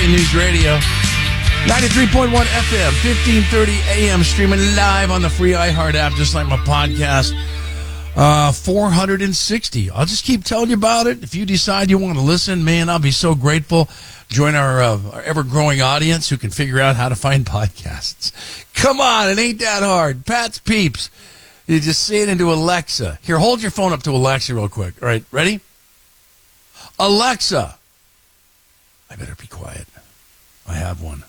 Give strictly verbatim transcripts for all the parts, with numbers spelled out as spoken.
K News Radio. ninety-three point one F M, fifteen thirty A M, streaming live on the free iHeart app, just like my podcast. Uh, four hundred sixty. I'll just keep telling you about it. If you decide you want to listen, man, I'll be so grateful. Join our, uh, our ever-growing audience who can figure out how to find podcasts. Come on, it ain't that hard. Pat's Peeps. You just say it into Alexa. Here, hold your phone up to Alexa real quick. All right, ready? Alexa. I better be quiet. I have one.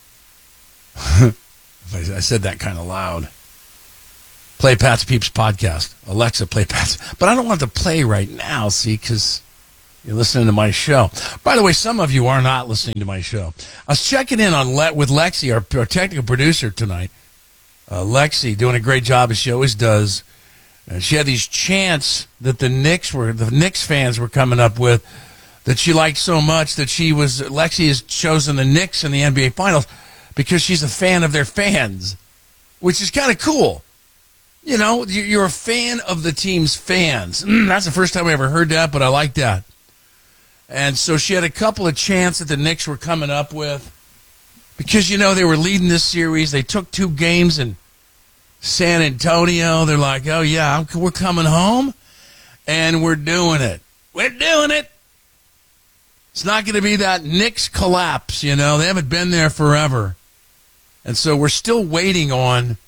I said that kind of loud. Play Pat's Peeps podcast. Alexa, play Pat's. But I don't want to play right now, see, because you're listening to my show. By the way, some of you are not listening to my show. I was checking in on Le- with Lexi, our, our technical producer tonight. Uh, Lexi doing a great job as she always does. Uh, she had these chants that the Knicks were, the Knicks fans were coming up with that she liked so much that she was, Lexi has chosen the Knicks in the N B A Finals because she's a fan of their fans, which is kind of cool. You know, you're a fan of the team's fans. Mm, that's the first time I ever heard that, but I like that. And so she had a couple of chants that the Knicks were coming up with because, you know, they were leading this series. They took two games in San Antonio. They're like, oh, yeah, I'm, we're coming home, and we're doing it. We're doing it. It's not going to be that Knicks collapse, you know. They haven't been there forever. And so we're still waiting on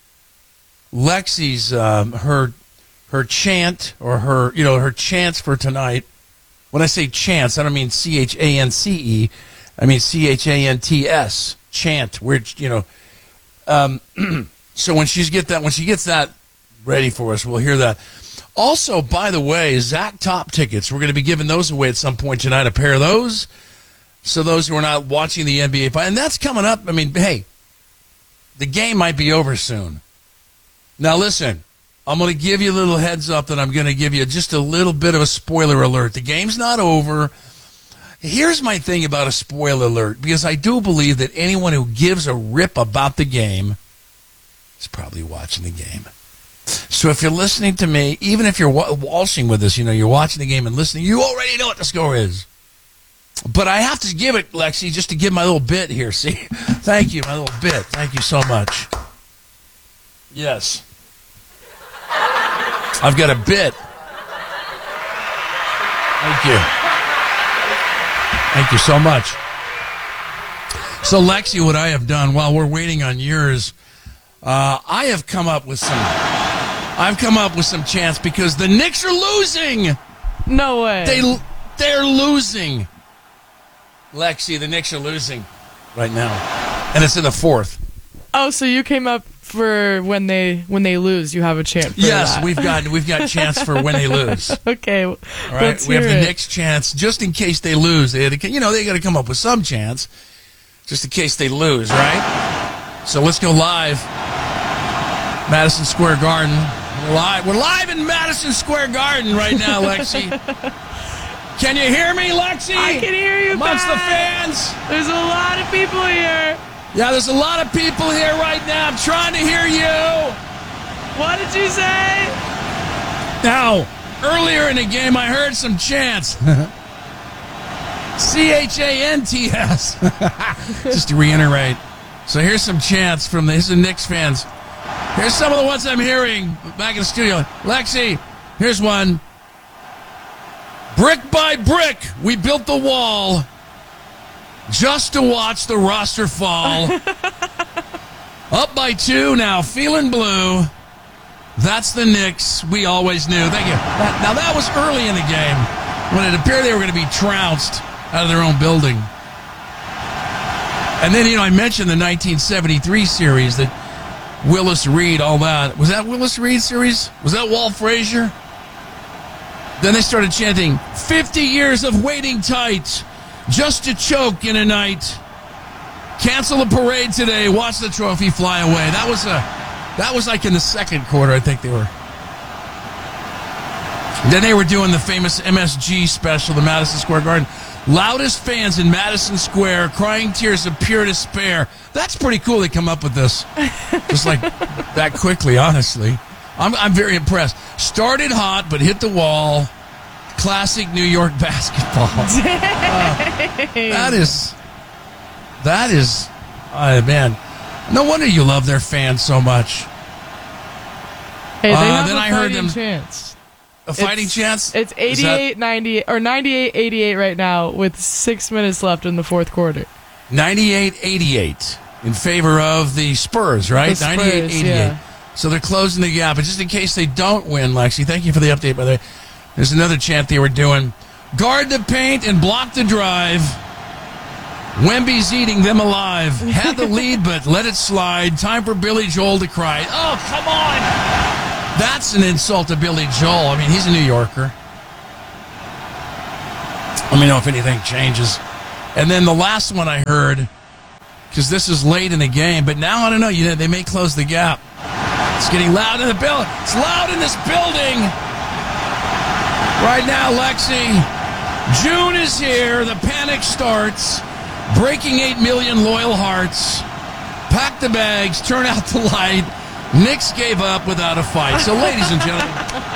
Lexi's, um, her her chant, or her, you know, her chants for tonight. When I say chants, I don't mean C H A N C E. I mean C H A N T S, chant. We're, you know. Um, so when she's get that, when she gets that ready for us, we'll hear that. Also, by the way, Zach Top tickets. We're going to be giving those away at some point tonight, a pair of those. So those who are not watching the N B A, and that's coming up. I mean, hey, the game might be over soon. Now, listen, I'm going to give you a little heads up that I'm going to give you just a little bit of a spoiler alert. The game's not over. Here's my thing about a spoiler alert, because I do believe that anyone who gives a rip about the game is probably watching the game. So if you're listening to me, even if you're waltzing with us, you know, you're watching the game and listening, you already know what the score is. But I have to give it, Lexi, just to give my little bit here. See? Thank you, my little bit. Thank you so much. Yes. I've got a bit. Thank you. Thank you so much. So, Lexi, what I have done while we're waiting on yours, uh, I have come up with some... I've come up with some chants because the Knicks are losing. No way. They, they're losing. Lexi, the Knicks are losing right now. And it's in the fourth. Oh, so you came up for when they when they lose, you have a chant for yes, that. we've got we've got chants for when they lose. Okay. All right, we have the it. Knicks chants just in case they lose. They had to, you know, they got to come up with some chants just in case they lose, right? So let's go live. Madison Square Garden. We're live. We're live in Madison Square Garden right now, Lexi. Can you hear me, Lexi? I can hear you, amongst Pat. the fans. There's a lot of people here. Yeah, there's a lot of people here right now. I'm trying to hear you. What did you say? Now, earlier in the game, I heard some chants. C H A N T S. Just to reiterate. So here's some chants from the, here's the Knicks fans. Here's some of the ones I'm hearing back in the studio. Lexi, here's one. Brick by brick, we built the wall just to watch the roster fall. Up by two now, feeling blue. That's the Knicks. We always knew. Thank you. That, now, that was early in the game when it appeared they were going to be trounced out of their own building. And then, you know, I mentioned the nineteen seventy-three series that Willis Reed, all that. Was that Willis Reed series? Was that Walt Frazier? Then they started chanting, fifty years of waiting tight, just to choke in a night. Cancel the parade today, watch the trophy fly away. That was a, that was like in the second quarter, I think they were. Then they were doing the famous M S G special, the Madison Square Garden. Loudest fans in Madison Square, crying tears of pure despair. That's pretty cool they come up with this. Just like that quickly, honestly. I'm, I'm very impressed. Started hot, but hit the wall. Classic New York basketball. Uh, that is That is, uh, man, no wonder you love their fans so much. Hey, they Uh, have then a I heard fighting them- chance. A fighting It's- chance? It's Is that- eighty-eight ninety or ninety-eight eighty-eight right now with six minutes left in the fourth quarter. ninety-eight eighty-eight in favor of the Spurs, right? The Spurs, ninety-eight eighty-eight. yeah. So they're closing the gap. But just in case they don't win, Lexi, thank you for the update, by the way. There's another chant they were doing. Guard the paint and block the drive. Wemby's eating them alive. Had the lead, but let it slide. Time for Billy Joel to cry. Oh, come on. That's an insult to Billy Joel. I mean, he's a New Yorker. Let me know if anything changes. And then the last one I heard, because this is late in the game, but now I don't know. You know, they may close the gap. It's getting loud in the building. It's loud in this building right now, Lexi. June is here. The panic starts. Breaking eight million loyal hearts. Pack the bags. Turn out the light. Knicks gave up without a fight. So, ladies and gentlemen.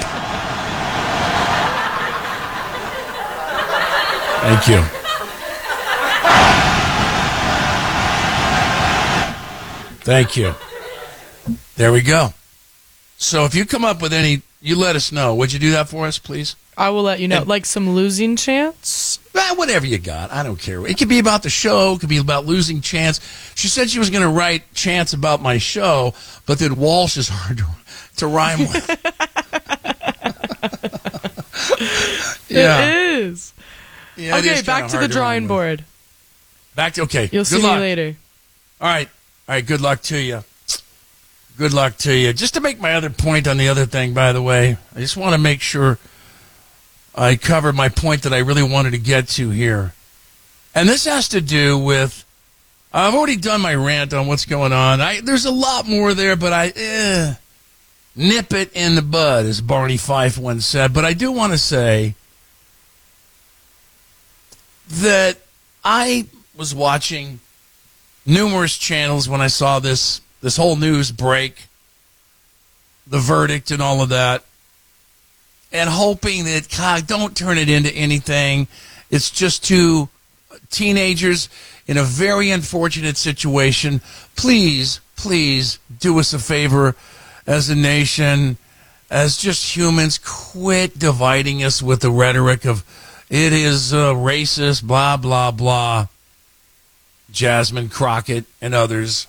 Thank you. Thank you. There we go. So if you come up with any, you let us know. Would you do that for us, please? I will let you know. And- like some losing chance. Eh, whatever you got. I don't care. It could be about the show. It could be about losing chance. She said she was going to write chants about my show, but then Walsh is hard to, to rhyme with. Yeah. It is. Yeah, it Okay, is back kinda to the hard drawing rhyme with. board. Back to, okay. You'll Good see luck. me later. All right. All right. Good luck to you. Good luck to you. Just to make my other point on the other thing, by the way, I just want to make sure I cover my point that I really wanted to get to here. And this has to do with, I've already done my rant on what's going on. I, there's a lot more there, but I, eh, nip it in the bud, as Barney Fife once said. But I do want to say that I was watching numerous channels when I saw this this whole news break, the verdict and all of that, and hoping that, God, don't turn it into anything. It's just two teenagers in a very unfortunate situation. Please, please do us a favor as a nation, as just humans, quit dividing us with the rhetoric of it is uh, racist, blah, blah, blah. Jasmine Crockett and others,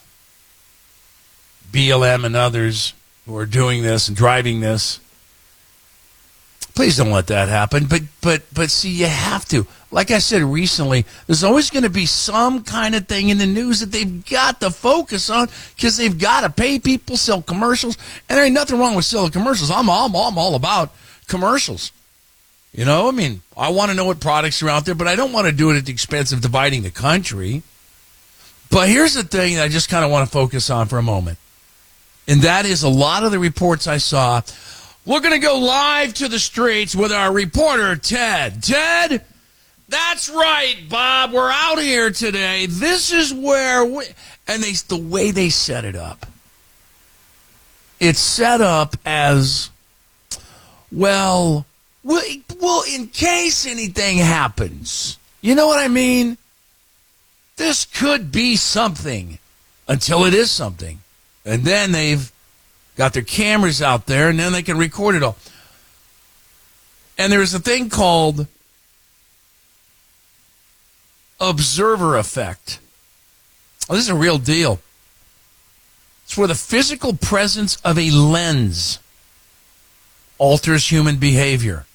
B L M and others who are doing this and driving this. Please don't let that happen. But but but see, you have to. Like I said recently, there's always going to be some kind of thing in the news that they've got to focus on because they've got to pay people, sell commercials, and there ain't nothing wrong with selling commercials. I'm I'm, I'm all about commercials. You know, I mean, I want to know what products are out there, but I don't want to do it at the expense of dividing the country. But here's the thing that I just kind of want to focus on for a moment. And that is a lot of the reports I saw. We're going to go live to the streets with our reporter, Ted. Ted, that's right, Bob. We're out here today. This is where we... And they, the way they set it up. It's set up as, well, well, well, in case anything happens. You know what I mean? This could be something until it is something. And then they've got their cameras out there, and then they can record it all. And there's a thing called observer effect. Oh, this is a real deal. It's where the physical presence of a lens alters human behavior.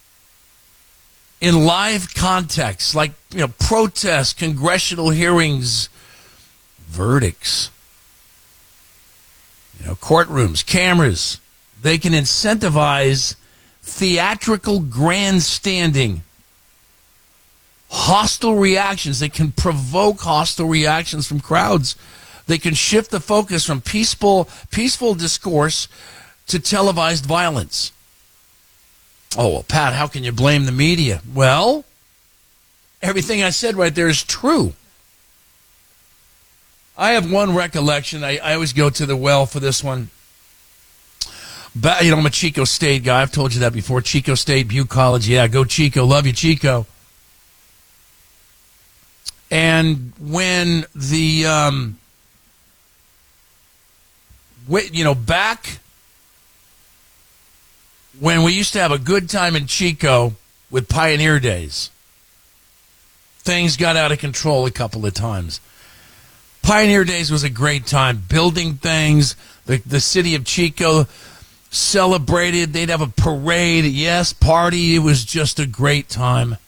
In live context, like, you know, protests, congressional hearings, verdicts, you know, courtrooms, cameras, they can incentivize theatrical grandstanding, hostile reactions. They can provoke hostile reactions from crowds. They can shift the focus from peaceful, peaceful discourse to televised violence. Oh, well, Pat, how can you blame the media? Well, everything I said right there is true. I have one recollection. I, I always go to the well for this one. But, you know, I'm a Chico State guy. I've told you that before. Chico State, Butte College. Yeah, go Chico. Love you, Chico. And when the, um, you know, back when we used to have a good time in Chico with Pioneer Days, things got out of control a couple of times. Pioneer Days was a great time, building things. The, the city of Chico celebrated. They'd have a parade. Yes, party. It was just a great time.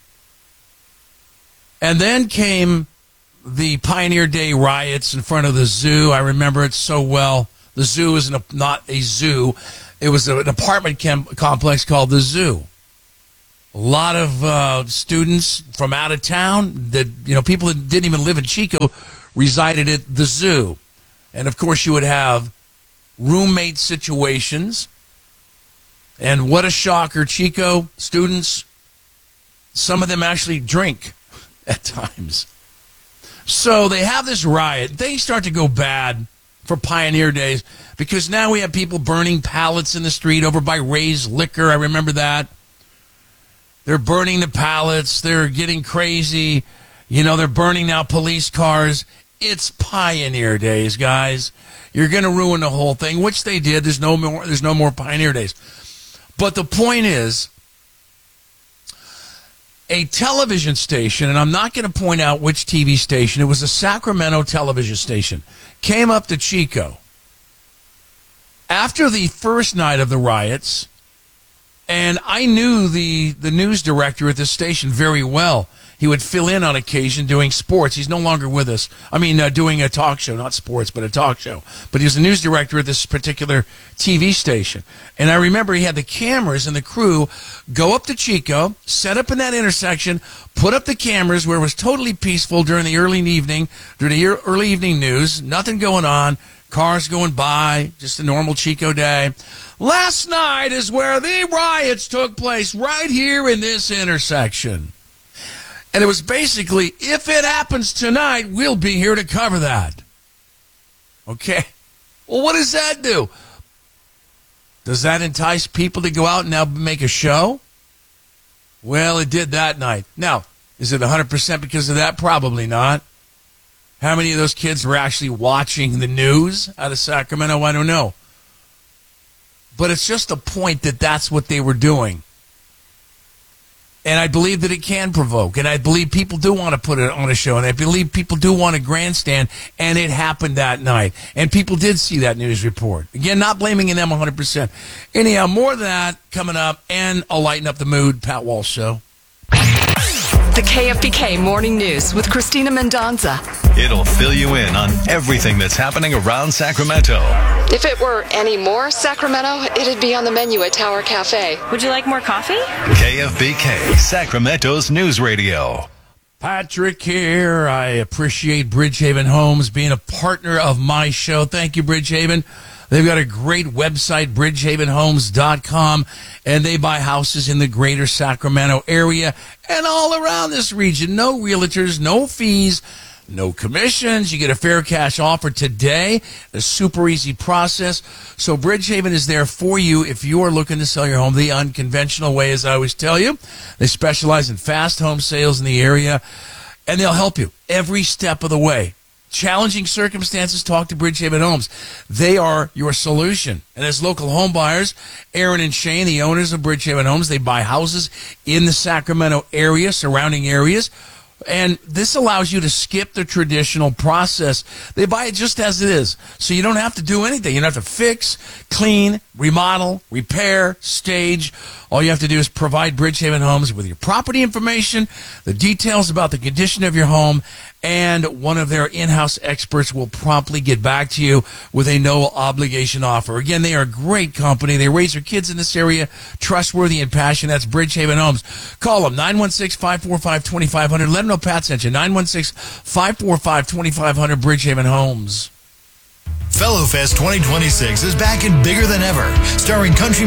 And then came the Pioneer Day riots in front of the zoo. I remember it so well. The zoo is an, not a zoo. It was an apartment cam- complex called the Zoo. A lot of uh, students from out of town, that you know, people that didn't even live in Chico, resided at the zoo. And, of course, you would have roommate situations. And what a shocker, Chico students, some of them actually drink at times. So they have this riot. Things start to go bad for Pioneer Days because now we have people burning pallets in the street over by Ray's Liquor. I remember that. They're burning the pallets. They're getting crazy. You know, they're burning now police cars. It's Pioneer Days, guys. You're going to ruin the whole thing, which they did. There's no more, there's no more Pioneer Days. But the point is, a television station, and I'm not going to point out which T V station, it was a Sacramento television station, came up to Chico after the first night of the riots, and I knew the, the news director at this station very well. He would fill in on occasion doing sports. He's no longer with us. I mean, uh, doing a talk show, not sports, but a talk show. But he was the news director at this particular T V station. And I remember he had the cameras and the crew go up to Chico, set up in that intersection, put up the cameras where it was totally peaceful during the early evening, during the early evening news, nothing going on, cars going by, just a normal Chico day. Last night is where the riots took place, right here in this intersection. And it was basically, if it happens tonight, we'll be here to cover that. Okay? Well, what does that do? Does that entice people to go out and now make a show? Well, it did that night. Now, is it one hundred percent because of that? Probably not. How many of those kids were actually watching the news out of Sacramento? I don't know. But it's just a point that that's what they were doing. And I believe that it can provoke. And I believe people do want to put it on a show. And I believe people do want a grandstand. And it happened that night. And people did see that news report. Again, not blaming them one hundred percent. Anyhow, more of that coming up. And I'll lighten up the mood. Pat Walsh Show. The K F B K Morning News with Christina Mendonza. It'll fill you in on everything that's happening around Sacramento. If it were any more Sacramento, it'd be on the menu at Tower Cafe. Would you like more coffee? K F B K, Sacramento's news radio. Patrick here. I appreciate Bridgehaven Homes being a partner of my show. Thank you, Bridgehaven. They've got a great website, bridgehaven homes dot com, and they buy houses in the greater Sacramento area and all around this region. No realtors, no fees, no commissions. You get a fair cash offer today. A super easy process. So Bridgehaven is there for you if you are looking to sell your home the unconventional way, as I always tell you. They specialize in fast home sales in the area, and they'll help you every step of the way. Challenging circumstances, talk to Bridgehaven Homes. They are your solution. And as local home buyers, Aaron and Shane, the owners of Bridgehaven Homes, they buy houses in the Sacramento area, surrounding areas. And this allows you to skip the traditional process. They buy it just as it is. So you don't have to do anything. You don't have to fix, clean, remodel, repair, stage. All you have to do is provide Bridgehaven Homes with your property information, the details about the condition of your home, and one of their in-house experts will promptly get back to you with a no-obligation offer. Again, they are a great company. They raise their kids in this area, trustworthy and passionate. That's Bridgehaven Homes. Call them, nine one six, five four five, two five zero zero. Let them know Pat sent you, nine one six, five four five, two five zero zero, Bridgehaven Homes. Fellowfest twenty twenty-six is back and bigger than ever, starring country